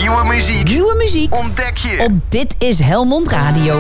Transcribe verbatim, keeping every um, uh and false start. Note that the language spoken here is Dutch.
Nieuwe muziek. Nieuwe muziek. Ontdek je op Dit is Helmond Radio.